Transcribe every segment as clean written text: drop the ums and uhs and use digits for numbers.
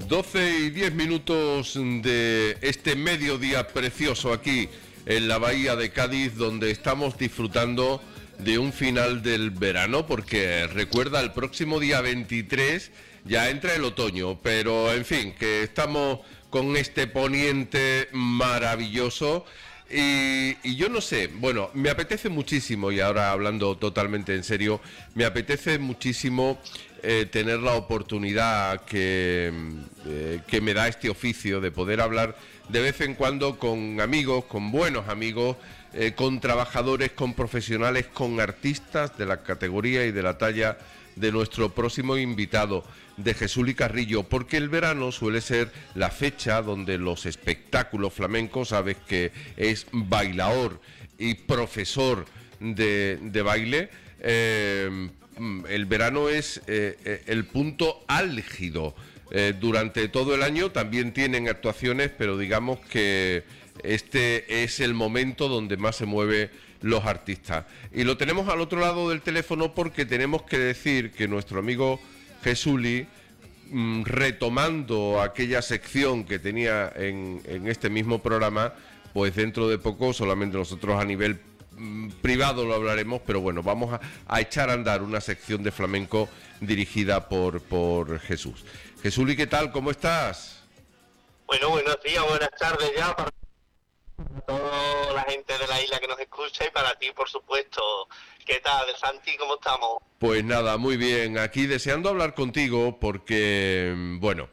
12:10 de este mediodía precioso aquí en la bahía de Cádiz, donde estamos disfrutando de un final del verano, porque recuerda, el próximo día 23 ya entra el otoño, pero en fin, que estamos con este poniente maravilloso. Y yo no sé, bueno, me apetece muchísimo, y ahora hablando totalmente en serio, me apetece muchísimo tener la oportunidad que me da este oficio de poder hablar de vez en cuando con amigos, con buenos amigos, con trabajadores, con profesionales, con artistas de la categoría y de la talla de nuestro próximo invitado, de Jesuli Carrillo, porque el verano suele ser la fecha donde los espectáculos flamencos, sabes que es bailaor y profesor de baile, el verano es el punto álgido. Durante todo el año también tienen actuaciones, pero digamos que este es el momento donde más se mueve los artistas. Y lo tenemos al otro lado del teléfono porque tenemos que decir que nuestro amigo Jesuli, retomando aquella sección que tenía en este mismo programa, pues dentro de poco, solamente nosotros a nivel privado lo hablaremos, pero bueno, vamos a echar a andar una sección de flamenco dirigida por Jesús. Jesuli, ¿qué tal? ¿Cómo estás? Bueno, buenos días, buenas tardes ya para toda la gente de la isla que nos escucha y para ti, por supuesto. ¿Qué tal, Santi? ¿Cómo estamos? Pues nada, muy bien. Aquí deseando hablar contigo porque, bueno,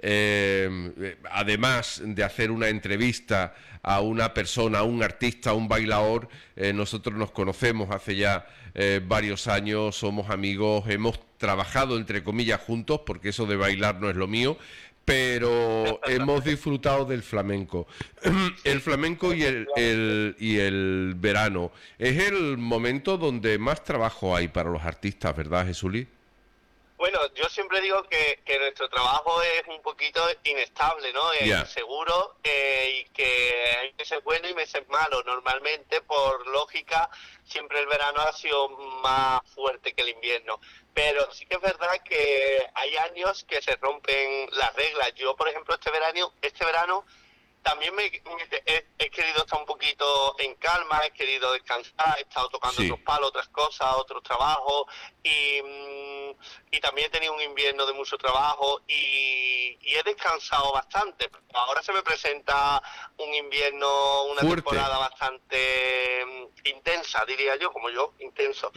además de hacer una entrevista a una persona, a un artista, a un bailaor, nosotros nos conocemos hace ya varios años, somos amigos, hemos trabajado entre comillas juntos, porque eso de bailar no es lo mío, pero hemos disfrutado del flamenco. El flamenco y el verano es el momento donde más trabajo hay para los artistas, ¿verdad, Jesuli? Bueno, yo siempre digo que nuestro trabajo es un poquito inestable, ¿no? Es inseguro, y que hay meses buenos y meses malos. Normalmente, por lógica, siempre el verano ha sido más fuerte que el invierno. Pero sí que es verdad que hay años que se rompen las reglas. Yo, por ejemplo, este verano también he querido estar un poquito en calma, he querido descansar, he estado tocando otros palos, otras cosas, otros trabajos, y también he tenido un invierno de mucho trabajo y he descansado bastante. Ahora se me presenta un invierno, una fuerte temporada bastante intensa, diría yo, como yo, intenso.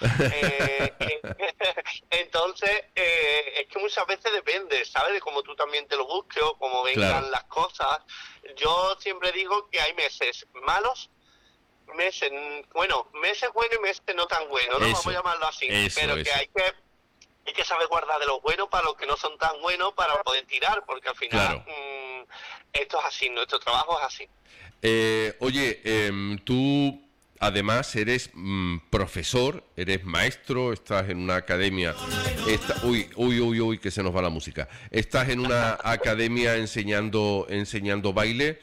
Entonces, es que muchas veces depende, ¿sabes? De cómo tú también te lo busques o cómo vengan las cosas. Yo siempre digo que hay meses malos, meses buenos y meses no tan buenos, ¿no? Vamos a llamarlo así. Pero que hay que saber guardar de los buenos para los que no son tan buenos para poder tirar, porque al final esto es así, nuestro trabajo es así. Oye, tú además eres profesor, eres maestro, estás en una academia. Uy, que se nos va la música. Estás en una academia enseñando baile.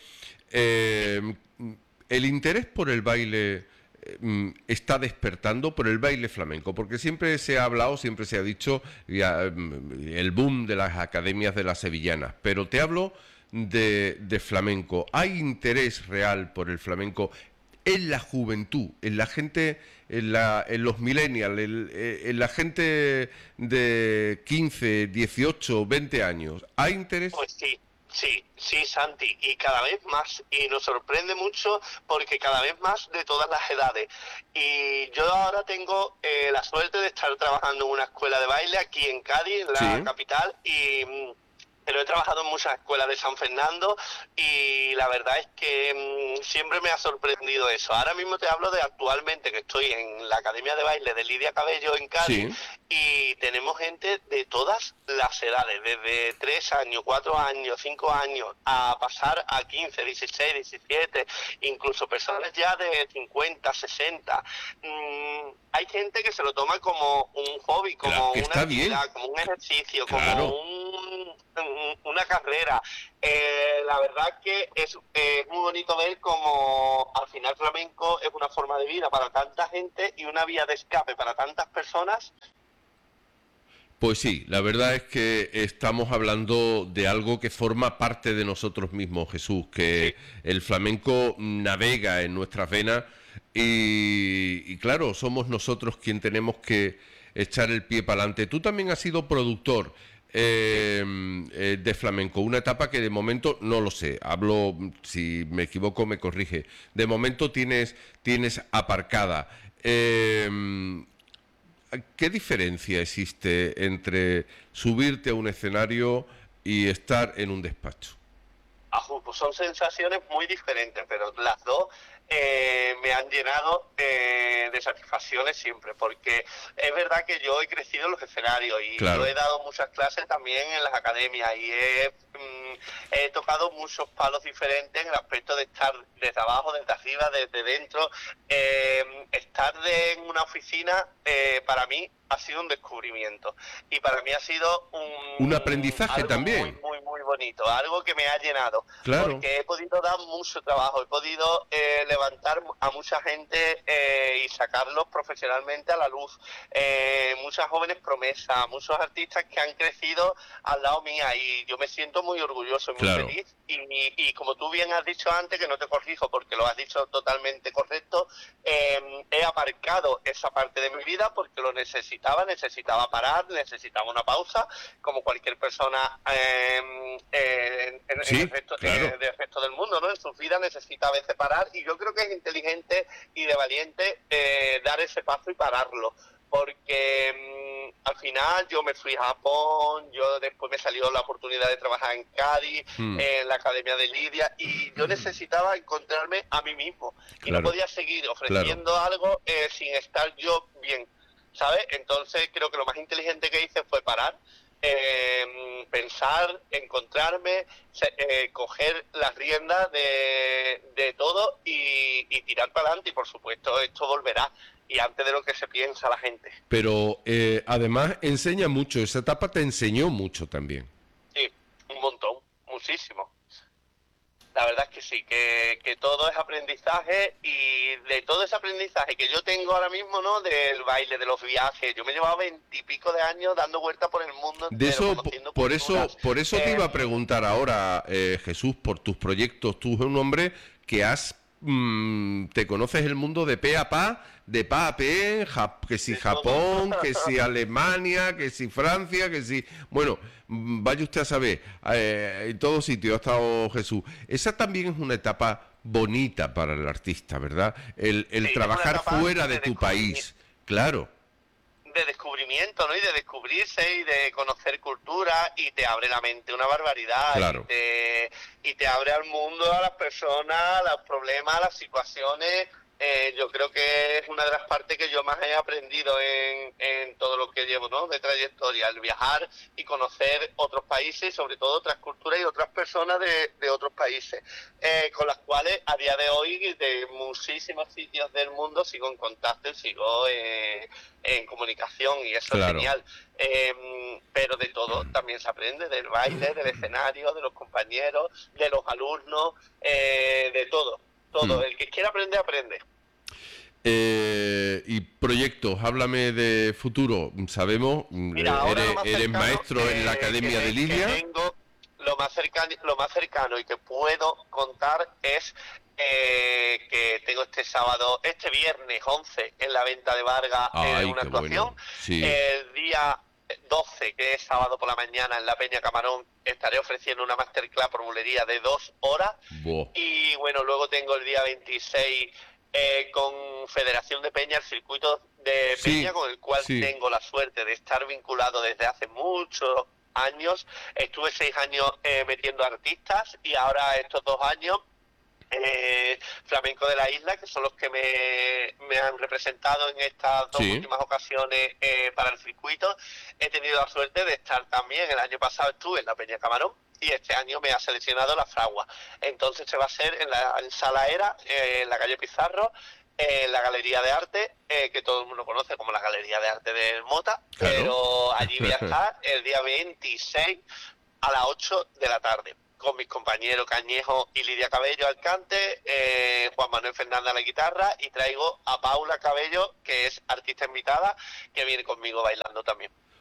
El interés por el baile está despertando, por el baile flamenco, porque siempre se ha hablado, siempre se ha dicho el boom de las academias de las sevillanas, pero te hablo de flamenco. ¿Hay interés real por el flamenco en la juventud, en la gente, en los millennials, en la gente de 15, 18, 20 años? ¿Hay interés? Pues sí, Santi, y cada vez más, y nos sorprende mucho porque cada vez más de todas las edades. Y yo ahora tengo la suerte de estar trabajando en una escuela de baile aquí en Cádiz, en la capital, pero he trabajado en muchas escuelas de San Fernando y la verdad es que siempre me ha sorprendido eso. Ahora mismo te hablo de actualmente que estoy en la Academia de Baile de Lidia Cabello en Cádiz y tenemos gente de todas las edades, desde 3 años, 4 años, 5 años, a pasar a 15, 16, 17, incluso personas ya de 50, 60. Hay gente que se lo toma como un hobby, como una actividad, como un ejercicio, como una carrera. La verdad que es muy bonito ver como al final flamenco es una forma de vida para tanta gente y una vía de escape para tantas personas Pues sí, la verdad es que estamos hablando de algo que forma parte de nosotros mismos, Jesús, que Sí. el flamenco navega en nuestras venas y claro, somos nosotros quien tenemos que echar el pie para adelante. Tú también has sido productor de flamenco, una etapa que de momento no lo sé, hablo, si me equivoco me corrige, de momento tienes aparcada. ¿Qué diferencia existe entre subirte a un escenario y estar en un despacho? Pues son sensaciones muy diferentes, pero las dos me han llenado de satisfacciones siempre, porque es verdad que yo he crecido en los escenarios y yo Claro, he dado muchas clases también en las academias y he tocado muchos palos diferentes en el aspecto de estar desde abajo, desde arriba, desde dentro. Estar en una oficina para mí ha sido un descubrimiento y para mí ha sido un aprendizaje algo muy, también, muy, muy bonito, algo que me ha llenado, claro, porque he podido dar mucho trabajo, he podido levantar a mucha gente y sacarlos profesionalmente a la luz. Muchas jóvenes promesas, muchos artistas que han crecido al lado mía y yo me siento muy orgulloso y muy claro, feliz. Y como tú bien has dicho antes, que no te corrijo porque lo has dicho totalmente correcto, he aparcado esa parte de mi vida porque lo necesitaba parar, necesitaba una pausa, como cualquier persona en sí, claro, del resto del mundo, ¿no? En sus vidas necesita a veces parar y yo creo que es inteligente y de valiente dar ese paso y pararlo. Porque al final yo me fui a Japón, yo después me salió la oportunidad de trabajar en Cádiz, mm, en la Academia de Lidia, y yo necesitaba encontrarme a mí mismo y no claro, podía seguir claro. ofreciendo algo sin estar yo bien, ¿sabes? Entonces creo que lo más inteligente que hice fue parar, pensar, encontrarme, coger las riendas de todo y tirar para adelante y por supuesto esto volverá y antes de lo que se piensa la gente. Pero además enseña mucho, esa etapa te enseñó mucho también. Sí, un montón, muchísimo. La verdad es que sí, que todo es aprendizaje y de todo ese aprendizaje que yo tengo ahora mismo, ¿no? Del baile, de los viajes. Yo me he llevado 20 y pico de años dando vueltas por el mundo De entero, eso, conociendo culturas. por eso te iba a preguntar ahora, Jesús, por tus proyectos. Tú eres un hombre que te conoces el mundo de pe a pa, de pa a pe, que si De todo. Japón, que si Alemania, que si Francia, que si... Bueno, vaya usted a saber, en todo sitio ha estado Jesús. Esa también es una etapa bonita para el artista, ¿verdad? El Sí, es una trabajar etapa fuera de tu país, claro, de descubrimiento, ¿no? Y de descubrirse y de conocer cultura y te abre la mente una barbaridad claro. y te abre al mundo, a las personas, a los problemas, a las situaciones. Yo creo que es una de las partes que yo más he aprendido en todo lo que llevo, ¿no? De trayectoria, el viajar y conocer otros países, sobre todo otras culturas y otras personas de otros países, con las cuales a día de hoy de muchísimos sitios del mundo sigo en contacto y sigo en comunicación y eso es Claro. genial. Pero de todo también se aprende, del baile, del escenario, de los compañeros, de los alumnos, de todo. Mm. Todo, el que quiera aprender, aprende. Y proyectos, háblame de futuro. Sabemos, Mira, ahora lo más eres cercano maestro en la Academia de que Lidia. tengo, lo más cercano y que puedo contar es que tengo este viernes 11 en la Venta de Vargas Ay, una qué actuación. bueno. Sí. El día 12, que es sábado por la mañana en la Peña Camarón, estaré ofreciendo una masterclass por bulería de 2 horas. Buah. Y bueno, luego tengo el día 26 con Federación de Peña, el circuito de Sí, Peña, con el cual sí. tengo la suerte de estar vinculado desde hace muchos años. Estuve 6 años metiendo artistas y ahora estos 2 años Flamenco de la Isla, que son los que me han representado en estas dos Sí. últimas ocasiones para el circuito. He tenido la suerte de estar también, el año pasado estuve en la Peña Camarón y este año me ha seleccionado la Fragua. Entonces se va a hacer en Sala Era, en la calle Pizarro, en la Galería de Arte, que todo el mundo conoce como la Galería de Arte del Mota, Claro. pero allí voy a estar el día 26 a las 8 de la tarde, con mis compañeros Cañejo y Lidia Cabello al cante, Juan Manuel Fernández a la guitarra, y traigo a Paula Cabello, que es artista invitada, que viene conmigo bailando también.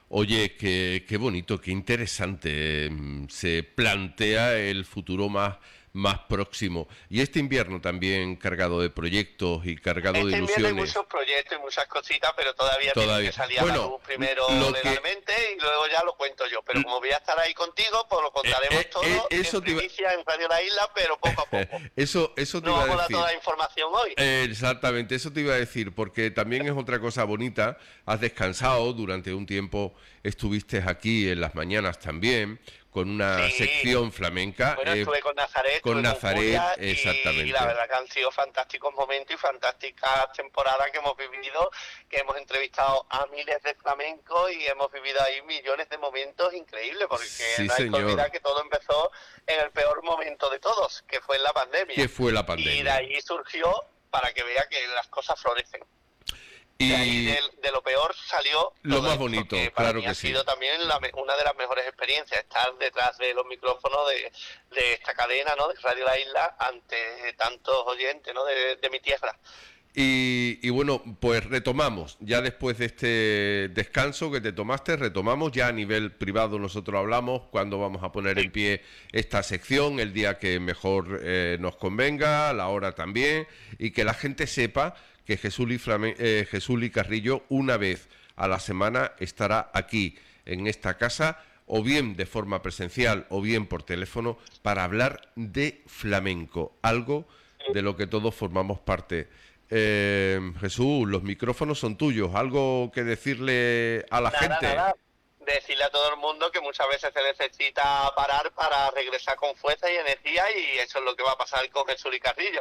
Oye, qué bonito, qué interesante. Se plantea el futuro más próximo. Y este invierno también cargado de proyectos y cargado de Este invierno hay ilusiones. muchos proyectos y muchas cositas, pero todavía tienen que salir a la luz primero legalmente y luego ya lo cuento yo. Pero como voy a estar ahí contigo, pues lo contaremos todo en primicia en Radio La Isla, pero poco a poco. Eso te iba a decir. No vamos a dar toda la información hoy. Exactamente, eso te iba a decir, porque también es otra cosa bonita. Has descansado durante un tiempo, estuviste aquí en las mañanas también, con una sección flamenca. Bueno, estuve con Nazaret. Con Nazaret, Julia, exactamente. Y la verdad que han sido fantásticos momentos y fantásticas temporadas que hemos vivido, que hemos entrevistado a miles de flamencos y hemos vivido ahí millones de momentos increíbles, porque no hay que olvidar que todo empezó en el peor momento de todos, que fue en la pandemia. Y de ahí surgió, para que vea que las cosas florecen. Y ahí de lo peor salió lo más bonito, que claro mí que ha sido también una de las mejores experiencias, estar detrás de los micrófonos de esta cadena, ¿no?, de Radio La Isla, ante tantos oyentes, ¿no?, de mi tierra. Y bueno, pues retomamos, ya después de este descanso que te tomaste, retomamos ya a nivel privado. Nosotros hablamos cuándo vamos a poner en pie esta sección, el día que mejor nos convenga, la hora también, y que la gente sepa que Jesuli Carrillo una vez a la semana estará aquí en esta casa, o bien de forma presencial o bien por teléfono, para hablar de flamenco, algo de lo que todos formamos parte. Jesús, los micrófonos son tuyos, ¿algo que decirle a la gente? Nada. Decirle a todo el mundo que muchas veces se necesita parar para regresar con fuerza y energía, y eso es lo que va a pasar con Jesuli Carrillo.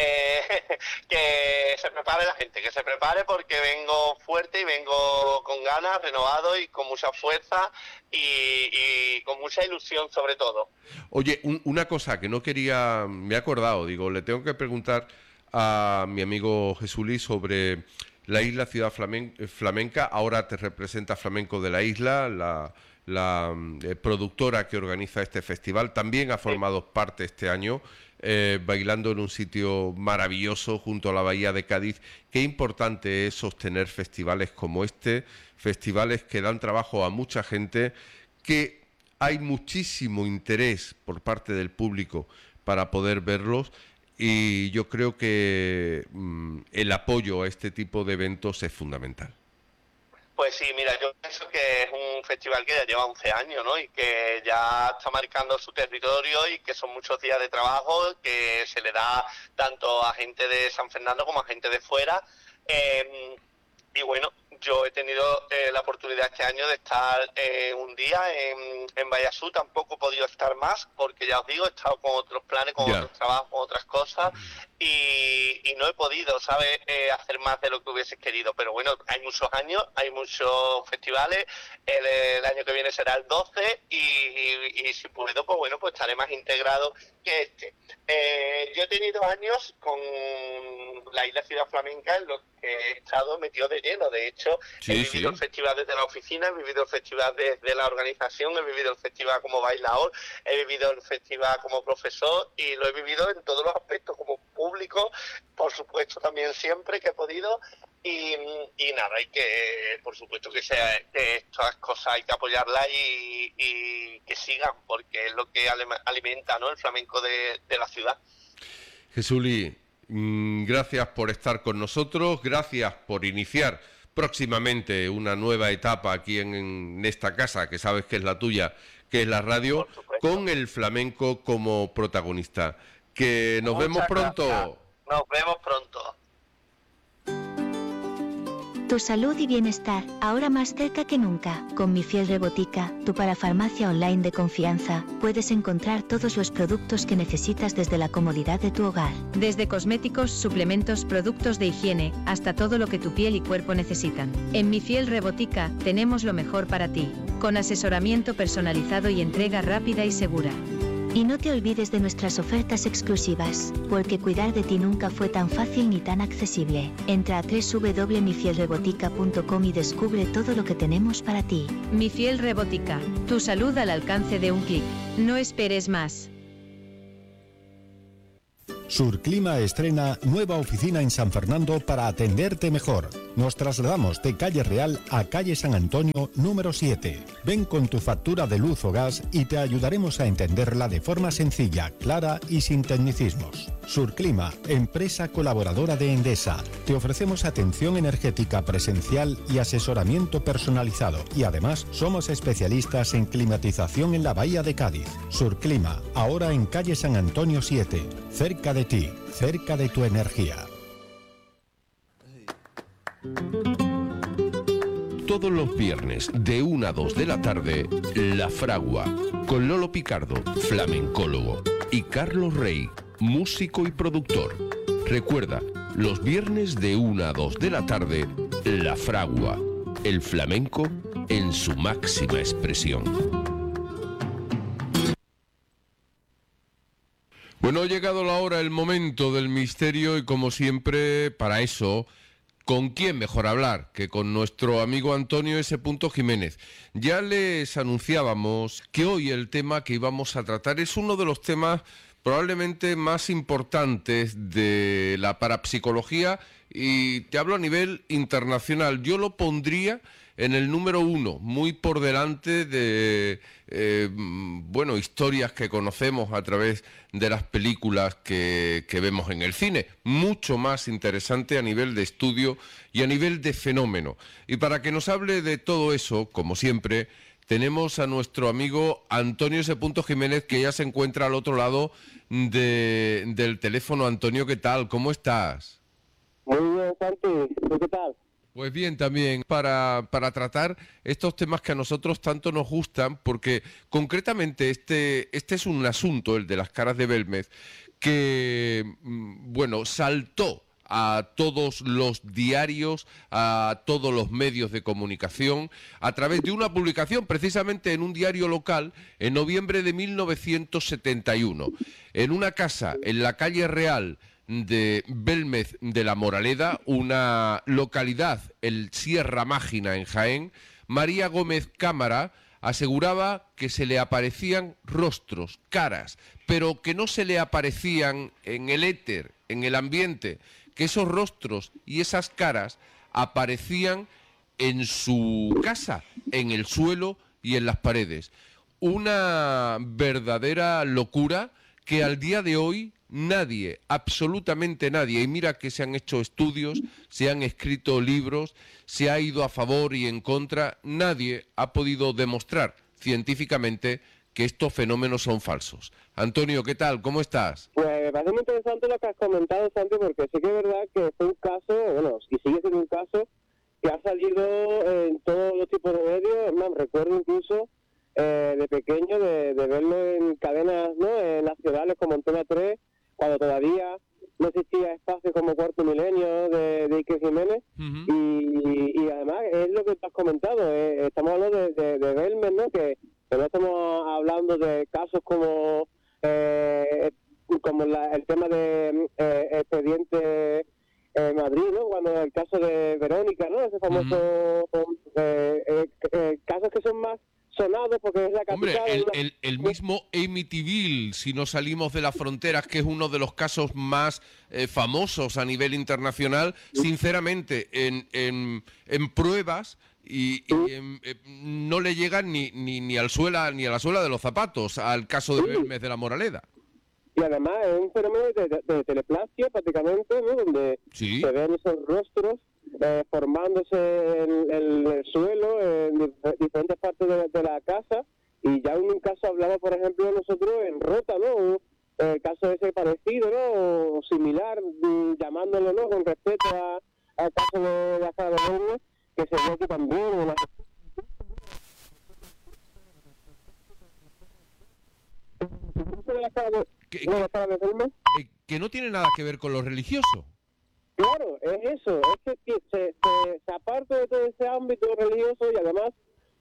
Que se prepare la gente, que se prepare, porque vengo fuerte y vengo con ganas, renovado y con mucha fuerza y con mucha ilusión sobre todo. Oye, una cosa que no quería, me he acordado, digo, le tengo que preguntar a mi amigo Jesuli sobre la isla Ciudad Flamenca. Ahora te representa Flamenco de la Isla, la productora que organiza este festival. También ha formado parte este año, bailando en un sitio maravilloso junto a la Bahía de Cádiz. Qué importante es sostener festivales como este, festivales que dan trabajo a mucha gente, que hay muchísimo interés por parte del público para poder verlos. Y yo creo que el apoyo a este tipo de eventos es fundamental. Pues sí, mira, yo pienso que es un festival que ya lleva 11 años, ¿no? Y que ya está marcando su territorio y que son muchos días de trabajo, que se le da tanto a gente de San Fernando como a gente de fuera. Y bueno, yo he tenido la oportunidad este año de estar un día en Vallasú. Tampoco he podido estar más porque, ya os digo, he estado con otros planes, con otros trabajos, con otras cosas, y no he podido, ¿sabes?, hacer más de lo que hubiese querido. Pero bueno, hay muchos años, hay muchos festivales. El año que viene será el 12 y si puedo, pues bueno, pues estaré más integrado que este. Yo he tenido años con la Isla Ciudad Flamenca en los que he estado metido de lleno. De hecho, he vivido el festival desde la oficina, he vivido el festival desde la organización, he vivido el festival como bailador, he vivido el festival como profesor, y lo he vivido en todos los aspectos, como público, por supuesto, también siempre que he podido. Y nada, hay que, por supuesto, que estas cosas hay que apoyarlas y que sigan, porque es lo que alimenta, ¿no?, el flamenco de la ciudad. Jesuli, gracias por estar con nosotros, gracias por iniciar próximamente una nueva etapa aquí en esta casa, que sabes que es la tuya, que es la radio, con el flamenco como protagonista. Que nos vemos pronto. Gracias. Nos vemos pronto. Tu salud y bienestar, ahora más cerca que nunca. Con Mi Fiel Rebotica, tu parafarmacia online de confianza, puedes encontrar todos los productos que necesitas desde la comodidad de tu hogar. Desde cosméticos, suplementos, productos de higiene, hasta todo lo que tu piel y cuerpo necesitan. En Mi Fiel Rebotica, tenemos lo mejor para ti, con asesoramiento personalizado y entrega rápida y segura. Y no te olvides de nuestras ofertas exclusivas, porque cuidar de ti nunca fue tan fácil ni tan accesible. Entra a www.mifielrebotica.com y descubre todo lo que tenemos para ti. Mi Fiel Rebotica, tu salud al alcance de un clic. No esperes más. Surclima estrena nueva oficina en San Fernando para atenderte mejor. Nos trasladamos de Calle Real a Calle San Antonio número 7. Ven con tu factura de luz o gas y te ayudaremos a entenderla de forma sencilla, clara y sin tecnicismos. Surclima, empresa colaboradora de Endesa. Te ofrecemos atención energética presencial y asesoramiento personalizado. Y además, somos especialistas en climatización en la Bahía de Cádiz. Surclima, ahora en Calle San Antonio 7. Cerca de ti, cerca de tu energía. Todos los viernes de 1 a 2 de la tarde, La Fragua, con Lolo Picardo, flamencólogo, y Carlos Rey, músico y productor. Recuerda, los viernes de 1 a 2 de la tarde, La Fragua, el flamenco en su máxima expresión. Bueno, ha llegado la hora, el momento del misterio, y como siempre, para eso, ¿con quién mejor hablar que con nuestro amigo Antonio S. Jiménez? Ya les anunciábamos que hoy el tema que íbamos a tratar es uno de los temas probablemente más importantes de la parapsicología, y te hablo a nivel internacional. Yo lo pondría en el número 1, muy por delante de historias que conocemos a través de las películas que vemos en el cine. Mucho más interesante a nivel de estudio y a nivel de fenómeno. Y para que nos hable de todo eso, como siempre, tenemos a nuestro amigo Antonio S. Jiménez, que ya se encuentra al otro lado del teléfono. Antonio, ¿qué tal? ¿Cómo estás? Muy bien, Santi. ¿Tú qué tal? Pues bien, también para tratar estos temas que a nosotros tanto nos gustan, porque concretamente este es un asunto, el de las caras de Belmez, que, saltó a todos los diarios, a todos los medios de comunicación, a través de una publicación precisamente en un diario local en noviembre de 1971, en una casa en la calle Real de Belmez de la Moraleda, una localidad, el Sierra Mágina en Jaén. María Gómez Cámara aseguraba que se le aparecían rostros, caras, pero que no se le aparecían en el éter, en el ambiente, que esos rostros y esas caras aparecían en su casa, en el suelo y en las paredes. Una verdadera locura que al día de hoy nadie, absolutamente nadie, y mira que se han hecho estudios, se han escrito libros, se ha ido a favor y en contra, nadie ha podido demostrar científicamente que estos fenómenos son falsos. Antonio, ¿qué tal? ¿Cómo estás? Pues me parece muy interesante lo que has comentado, Santi, porque sí que es verdad que fue un caso, y sigue siendo un caso que ha salido en todos los tipos de medios. Me recuerdo incluso de pequeño de verlo en cadenas, ¿no?, nacionales como Antena 3, cuando todavía no existía espacio como Cuarto Milenio de Iker Jiménez. Y además es lo que tú has comentado, estamos hablando de Belmez, ¿no?, que no estamos hablando de casos como el tema de Expediente Madrid, ¿no?, cuando el caso de Verónica, ¿no?, ese famoso casos que son más sonados porque es la capital. Hombre, el mismo Amityville, si no salimos de las fronteras, que es uno de los casos más famosos a nivel internacional, sinceramente, en pruebas no le llegan ni a la suela de los zapatos al caso de Belmez de la Moraleda. Y además es un fenómeno de teleplasia prácticamente, ¿no?, donde se ven esos rostros formándose en el suelo, en diferentes partes de la casa. Y ya en un caso hablamos, por ejemplo, nosotros en Rota, ¿no?, el caso ese parecido, ¿no?, o similar, llamándolo, ¿no?, con respeto al caso de la cara de Belmez, que se ve que también que no tiene nada que ver con lo religioso. Claro, es eso, es que se aparta de todo ese ámbito religioso, y además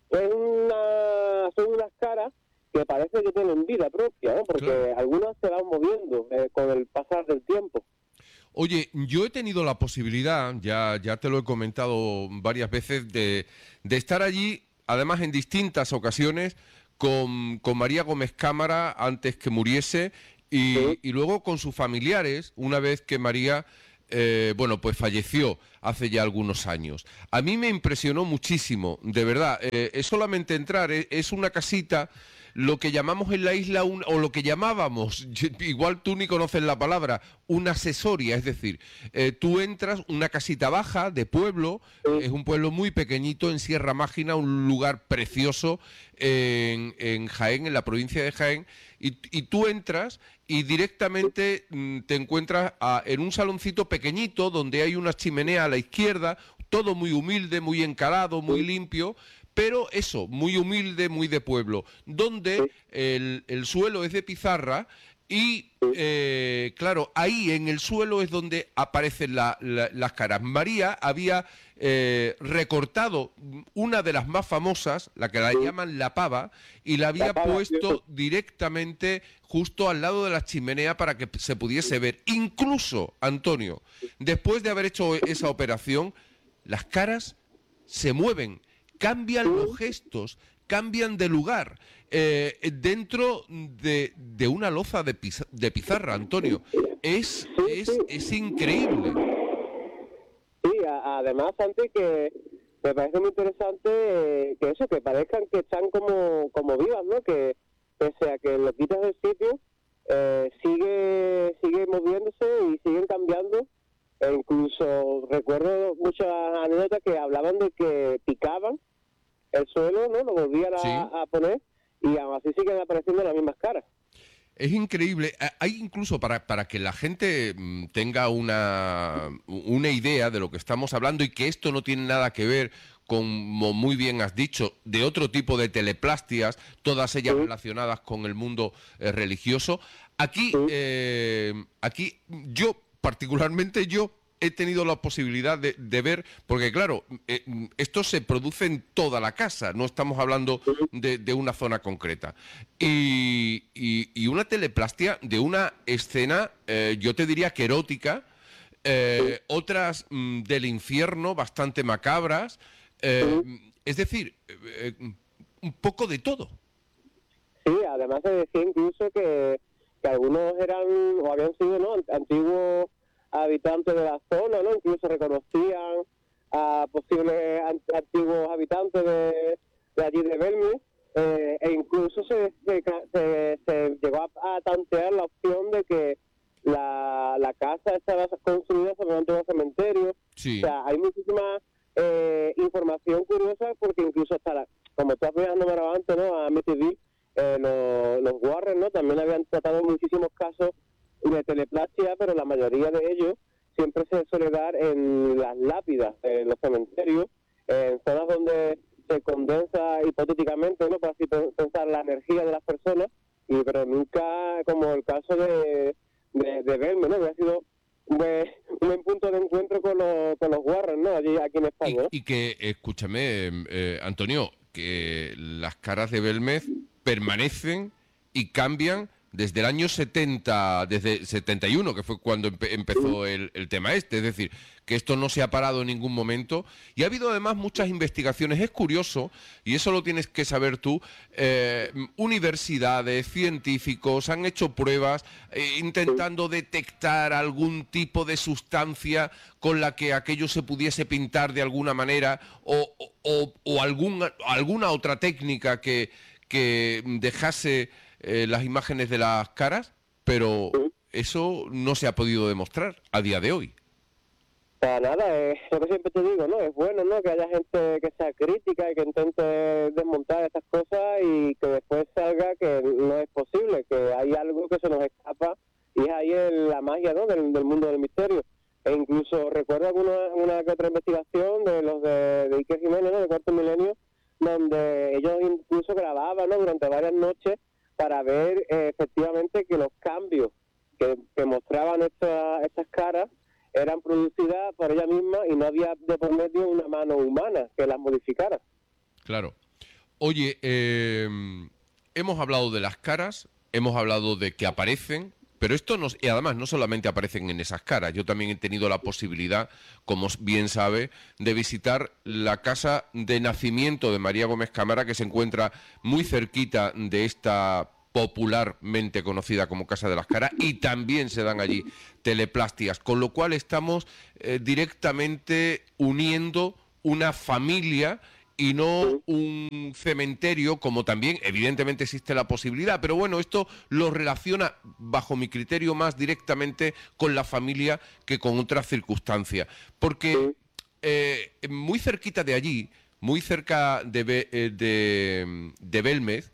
son unas caras que parece que tienen vida propia, ¿no?, porque claro, algunas se van moviendo con el pasar del tiempo. Oye, yo he tenido la posibilidad, ya te lo he comentado varias veces, de estar allí, además en distintas ocasiones, con María Gómez Cámara antes que muriese, y luego con sus familiares, una vez que María bueno, pues falleció hace ya algunos años. A mí me impresionó muchísimo, de verdad. Es solamente entrar, es una casita, lo que llamamos en la isla, o lo que llamábamos, igual tú ni conoces la palabra, una asesoria, es decir, tú entras, una casita baja de pueblo, es un pueblo muy pequeñito en Sierra Mágina, un lugar precioso en Jaén, en la provincia de Jaén, y tú entras y directamente te encuentras en un saloncito pequeñito donde hay una chimenea a la izquierda, todo muy humilde, muy encalado, muy limpio, pero eso, muy humilde, muy de pueblo, donde el suelo es de pizarra y, claro, ahí en el suelo es donde aparecen las caras. María había recortado una de las más famosas, la que la llaman la pava, y la había puesto directamente justo al lado de la chimenea para que se pudiese ver. Incluso, Antonio, después de haber hecho esa operación, las caras se mueven, cambian los gestos, cambian de lugar, dentro de una loza de pizarra, Antonio. Es increíble. Sí, además, Santi, que me parece muy interesante que eso, que parezcan que están como vivas, ¿no? Que pese a que lo quitas del sitio, sigue moviéndose y siguen cambiando. E incluso recuerdo muchas anécdotas que hablaban de que picaban el suelo, ¿no? Lo volvían a poner y aún así siguen apareciendo las mismas caras. Es increíble. Hay incluso, para que la gente tenga una idea de lo que estamos hablando, y que esto no tiene nada que ver, como muy bien has dicho, de otro tipo de teleplastias, todas ellas relacionadas con el mundo religioso. Aquí particularmente yo he tenido la posibilidad de ver, porque claro, esto se produce en toda la casa, no estamos hablando de una zona concreta. Y una teleplastia de una escena, yo te diría que erótica, otras del infierno, bastante macabras, es decir, un poco de todo. Sí, además se decía incluso que algunos eran o habían sido, ¿no?, antiguos habitantes de la zona, ¿no? Incluso reconocían a posibles antiguos habitantes de allí de Belmez, e incluso se llegó a tantear la opción de que la casa estaba construida sobre un antiguo cementerio. Sí. O sea, hay muchísima información curiosa, porque incluso hasta como tú habías nombrado antes, ¿no?, a MTV, los Warren, ¿no?, también habían tratado muchísimos casos de teleplastia, pero la mayoría de ellos siempre se suele dar en las lápidas, en los cementerios, en zonas donde se condensa hipotéticamente, ¿no?, para así pensar la energía de las personas, pero nunca como el caso de Belmez, ¿no?, que ha sido un buen punto de encuentro con los Warren, ¿no?, allí aquí en España. Y que, escúchame, Antonio, que las caras de Belmez permanecen y cambian desde el año 70, desde 71, que fue cuando empezó el tema es decir, que esto no se ha parado en ningún momento, y ha habido además muchas investigaciones. Es curioso, y eso lo tienes que saber tú, universidades, científicos han hecho pruebas intentando detectar algún tipo de sustancia con la que aquello se pudiese pintar de alguna manera, o alguna otra técnica que dejase las imágenes de las caras, pero eso no se ha podido demostrar a día de hoy. Para nada, es lo que siempre te digo, ¿no? Es bueno, ¿no?, que haya gente que sea crítica y que intente desmontar estas cosas, y que después salga que no es posible, que hay algo que se nos escapa, y es ahí la magia, ¿no?, del mundo del misterio. E incluso recuerdo una que otra investigación de los de Iker Jiménez, ¿no?, de Cuarto Milenio, donde ellos incluso grababan, ¿no?, durante varias noches para ver efectivamente que los cambios que mostraban estas caras eran producidas por ella misma y no había de por medio una mano humana que las modificara. Claro. Oye, hemos hablado de las caras, hemos hablado de que aparecen, pero y además no solamente aparecen en esas caras. Yo también he tenido la posibilidad, como bien sabe, de visitar la casa de nacimiento de María Gómez Cámara, que se encuentra muy cerquita de esta popularmente conocida como Casa de las Caras, y también se dan allí teleplastias, con lo cual estamos directamente uniendo una familia y no un cementerio, como también evidentemente existe la posibilidad, pero bueno, esto lo relaciona, bajo mi criterio, más directamente con la familia que con otras circunstancias, porque muy cerquita de allí, muy cerca de Belmez,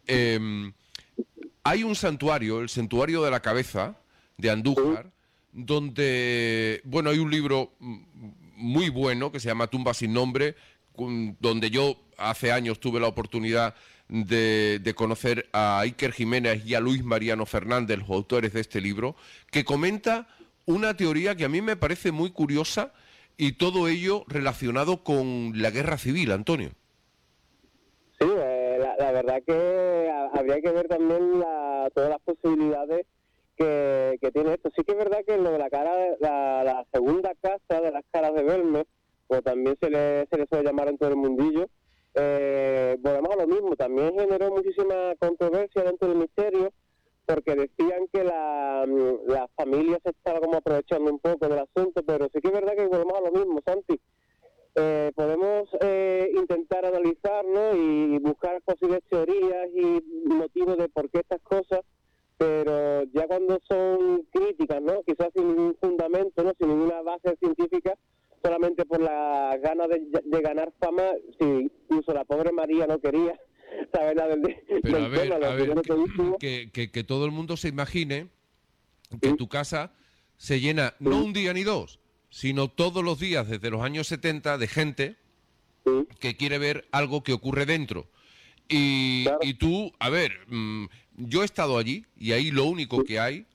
hay un santuario, el Santuario de la Cabeza, de Andújar, donde, bueno, hay un libro muy bueno que se llama Tumba sin nombre, donde yo hace años tuve la oportunidad de conocer a Iker Jiménez y a Luis Mariano Fernández, los autores de este libro, que comenta una teoría que a mí me parece muy curiosa, y todo ello relacionado con la guerra civil, Antonio. Sí, la verdad que habría que ver también todas las posibilidades que tiene esto. Sí que es verdad que lo de la segunda casa de las Caras de Belmez, o también se le suele llamar en todo el mundillo, volvemos a lo mismo, también generó muchísima controversia dentro del misterio, porque decían que la familia se estaba como aprovechando un poco del asunto, pero sí que es verdad que volvemos a lo mismo, Santi. Podemos intentar analizarlo y buscar posibles teorías y motivos de por qué estas cosas, pero ya cuando son críticas, ¿no? Quizás sin ningún fundamento, ¿no? Sin ninguna base científica, solamente por la ganas de ganar fama, si incluso la pobre María no quería saber nada pero a ver, que todo el mundo se imagine que tu casa se llena no un día ni dos, sino todos los días desde los años 70 de gente que quiere ver algo que ocurre dentro. Y tú, a ver, yo he estado allí y ahí lo único que hay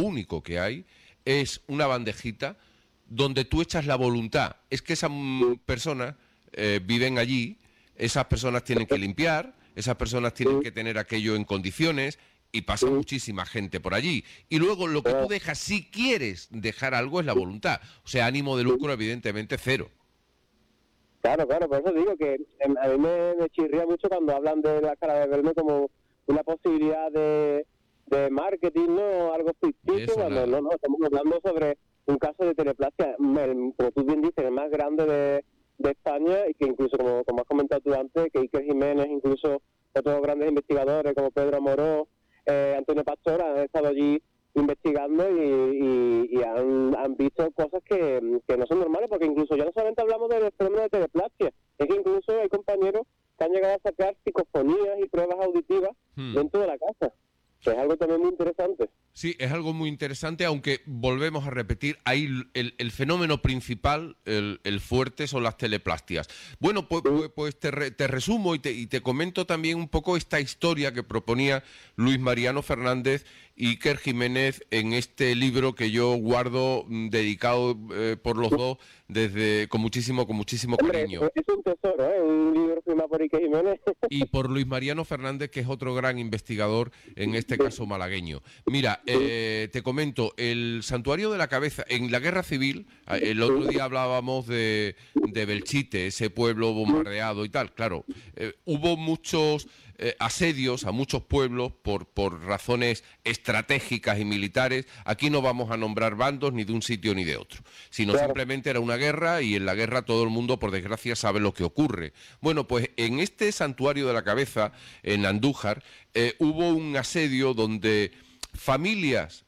es una bandejita donde tú echas la voluntad. Es que esas personas viven allí, esas personas tienen que limpiar, esas personas tienen que tener aquello en condiciones, y pasa muchísima gente por allí. Y luego lo que tú dejas, si quieres dejar algo, es la voluntad. O sea, ánimo de lucro, evidentemente, cero. Claro, por eso digo que a mí me chirría mucho cuando hablan de la Cara de Belmez como una posibilidad de marketing, ¿no? Algo ficticio, cuando no, estamos hablando sobre un caso de teleplastia, como tú bien dices, el más grande de España, y que incluso, como has comentado tú antes, que Iker Jiménez, incluso otros grandes investigadores como Pedro Amorós, Antonio Pastor, han estado allí investigando y han visto cosas que no son normales, porque incluso ya no solamente hablamos del fenómeno de teleplastia, es que incluso hay compañeros que han llegado a sacar psicofonías y pruebas auditivas dentro de la casa. Es algo también muy interesante. Sí, es algo muy interesante, aunque volvemos a repetir, ahí el fenómeno principal, el fuerte, son las teleplastias. Bueno, pues te resumo y te comento también un poco esta historia que proponía Luis Mariano Fernández y Iker Jiménez en este libro que yo guardo, dedicado por los dos con muchísimo cariño. Es un tesoro, un libro firmado por Iker Jiménez. Y por Luis Mariano Fernández, que es otro gran investigador, en este caso malagueño. Mira, te comento, el Santuario de la Cabeza, en la Guerra Civil, el otro día hablábamos de Belchite, ese pueblo bombardeado y tal. Claro, hubo muchos asedios a muchos pueblos por razones estratégicas y militares. Aquí no vamos a nombrar bandos ni de un sitio ni de otro, sino simplemente era una guerra, y en la guerra todo el mundo, por desgracia, sabe lo que ocurre. Bueno, pues en este Santuario de la Cabeza, en Andújar, hubo un asedio donde familias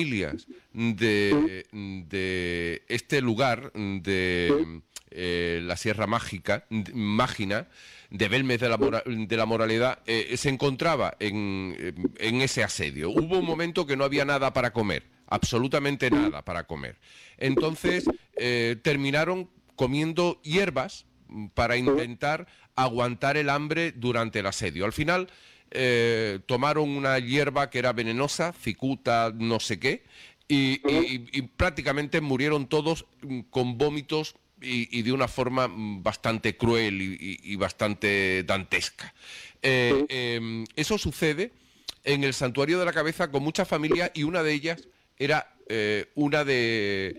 de este lugar, de la Sierra Mágina, de Belmez de la Moralidad, se encontraba en ese asedio. Hubo un momento que no había nada para comer, absolutamente nada para comer. Entonces terminaron comiendo hierbas para intentar aguantar el hambre durante el asedio. Al final tomaron una hierba que era venenosa, cicuta, no sé qué, y prácticamente murieron todos con vómitos y de una forma bastante cruel y bastante dantesca. Eso sucede en el Santuario de la Cabeza con muchas familias, y una de ellas era una que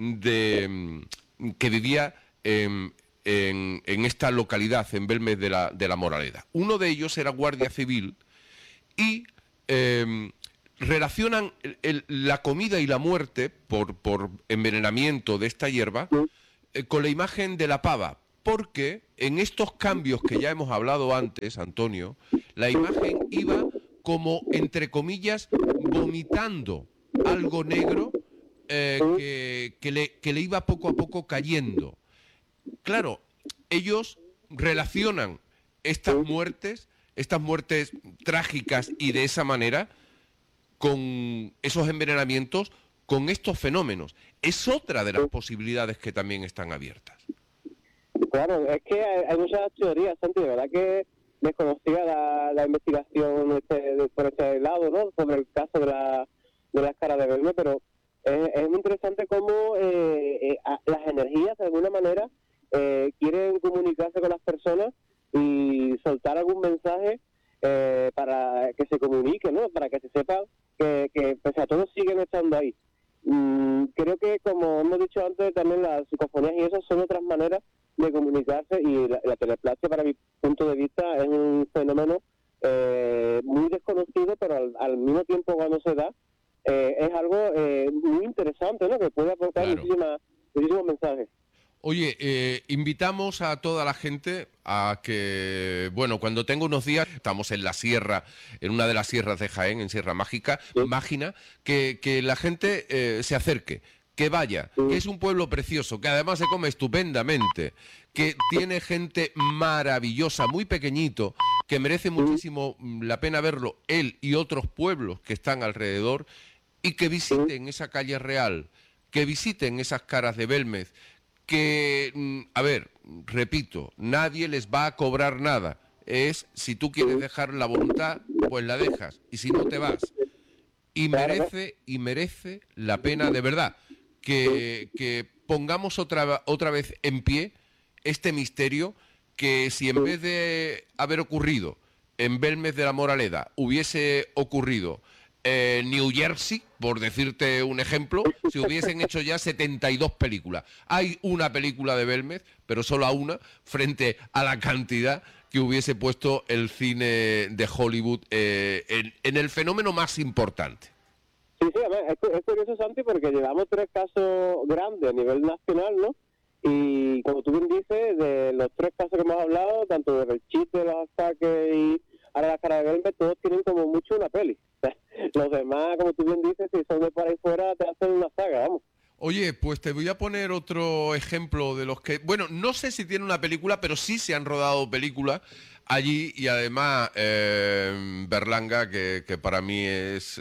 vivía en esta localidad, en Belmez de la Moraleda. Uno de ellos era guardia civil y relacionan la comida y la muerte por envenenamiento de esta hierba con la imagen de la pava, porque en estos cambios que ya hemos hablado antes, Antonio, la imagen iba como, entre comillas, vomitando algo negro que le iba poco a poco cayendo. Claro, ellos relacionan estas muertes trágicas y de esa manera, con esos envenenamientos, con estos fenómenos. Es otra de las posibilidades que también están abiertas. Claro, es que hay muchas teorías, Santi, de verdad que desconocía la investigación por este lado, ¿no? Sobre el caso de las caras de Belmez, pero es muy interesante cómo las energías, de alguna manera, quieren comunicarse con las personas y soltar algún mensaje para que se comunique, ¿no? Para que se sepa que pese a todo siguen estando ahí. Creo que, como hemos dicho antes, también las psicofonías y eso son otras maneras de comunicarse, y la teleplasia, para mi punto de vista, es un fenómeno muy desconocido, pero al mismo tiempo, cuando se da, es algo muy interesante, ¿no? Que puede aportar muchísimos mensajes. Oye, invitamos a toda la gente a que, bueno, cuando tenga unos días, estamos en la sierra, en una de las sierras de Jaén, en Sierra Mágina, que la gente se acerque, que vaya, que es un pueblo precioso, que además se come estupendamente, que tiene gente maravillosa, muy pequeñito, que merece muchísimo la pena verlo, él y otros pueblos que están alrededor, y que visiten esa calle real, que visiten esas caras de Belmez, que, a ver, repito, nadie les va a cobrar nada. Es, si tú quieres dejar la voluntad, pues la dejas, y si no te vas. Y merece la pena, de verdad, que pongamos otra vez en pie este misterio, que si en vez de haber ocurrido en Belmez de la Moraleda hubiese ocurrido New Jersey, por decirte un ejemplo, se hubiesen hecho ya 72 películas. Hay una película de Belmez, pero solo una, frente a la cantidad que hubiese puesto el cine de Hollywood en el fenómeno más importante. Sí, a ver, es curioso, Santi, porque llevamos 3 casos grandes a nivel nacional, ¿no? Y como tú bien dices, de los 3 casos que hemos hablado, tanto del chiste, de los ataques y ahora la cara de Belmez, todos tienen como mucho una peli. Los demás, como tú bien dices, si son de por ahí fuera, te hacen una saga, vamos. Oye, pues te voy a poner otro ejemplo de los que... Bueno, no sé si tiene una película, pero sí se han rodado películas allí, y además Berlanga, que para mí es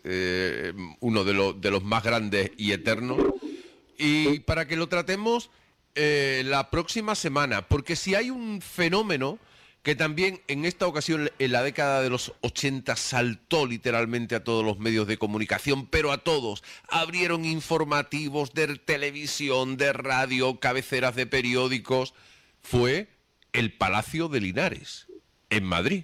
uno de los más grandes y eternos, y para que lo tratemos la próxima semana, porque si hay un fenómeno que también en esta ocasión, en la década de los 80, saltó literalmente a todos los medios de comunicación, pero a todos. Abrieron informativos de televisión, de radio, cabeceras de periódicos. Fue el Palacio de Linares, en Madrid.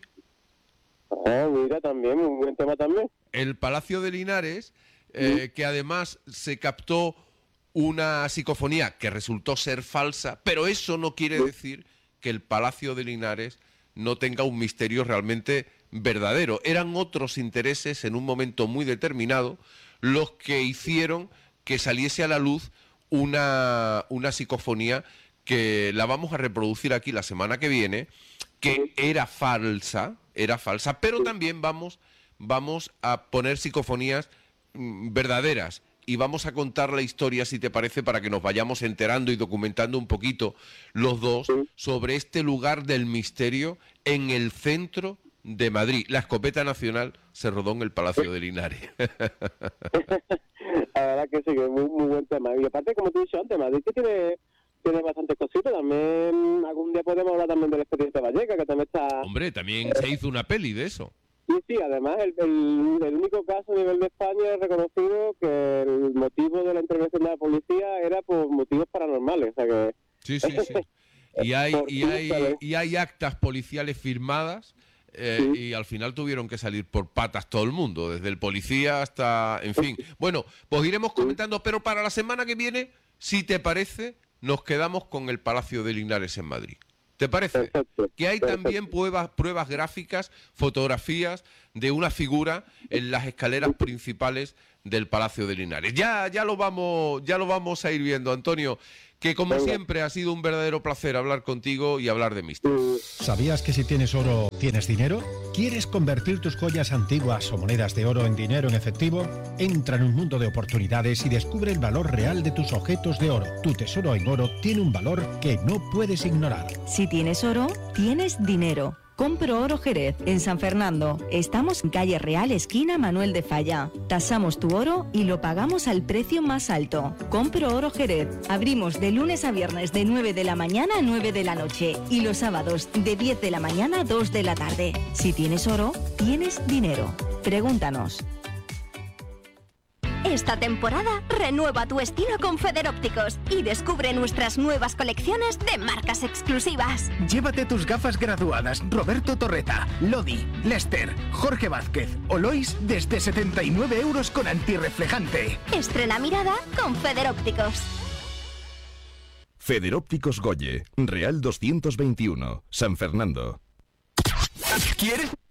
Mira, también, un buen tema también. El Palacio de Linares, que además se captó una psicofonía que resultó ser falsa, pero eso no quiere decir que el Palacio de Linares no tenga un misterio realmente verdadero. Eran otros intereses en un momento muy determinado los que hicieron que saliese a la luz una psicofonía que la vamos a reproducir aquí la semana que viene, que era falsa, pero también vamos a poner psicofonías verdaderas. Y vamos a contar la historia, si te parece, para que nos vayamos enterando y documentando un poquito los dos sobre este lugar del misterio en el centro de Madrid. La escopeta nacional se rodó en el Palacio de Linares. La verdad que sí, que es muy buen tema. Y aparte, como te he dicho antes, Madrid que tiene bastantes cositas. También algún día podemos hablar también del expediente Valleca, que también está... Hombre, también se hizo una peli de eso. Sí, además el único caso a nivel de España reconocido que el motivo de la intervención de la policía era por motivos paranormales, o sea que... Sí. Y hay actas policiales firmadas y al final tuvieron que salir por patas todo el mundo, desde el policía hasta... En fin, bueno, pues iremos comentando, pero para la semana que viene, si te parece, nos quedamos con el Palacio de Linares en Madrid. ¿Te parece? Perfecto, Que hay perfecto. también pruebas gráficas, fotografías de una figura en las escaleras principales del Palacio de Linares. Ya lo vamos a ir viendo, Antonio, que como Venga. siempre ha sido un verdadero placer hablar contigo y hablar de Mister. ¿Sabías que si tienes oro, tienes dinero? ¿Quieres convertir tus joyas antiguas o monedas de oro en dinero en efectivo? Entra en un mundo de oportunidades y descubre el valor real de tus objetos de oro. Tu tesoro en oro tiene un valor que no puedes ignorar. Si tienes oro, tienes dinero. Compro Oro Jerez, en San Fernando. Estamos en calle Real, esquina Manuel de Falla. Tasamos tu oro y lo pagamos al precio más alto. Compro Oro Jerez. Abrimos de lunes a viernes de 9 de la mañana a 9 de la noche. Y los sábados de 10 de la mañana a 2 de la tarde. Si tienes oro, tienes dinero. Pregúntanos. Esta temporada renueva tu estilo con Federópticos y descubre nuestras nuevas colecciones de marcas exclusivas. Llévate tus gafas graduadas Roberto Torreta, Lodi, Lester, Jorge Vázquez o Lois desde 79 € con antirreflejante. Estrena mirada con Federópticos. Federópticos Goye, Real 221, San Fernando. ¿Quieres?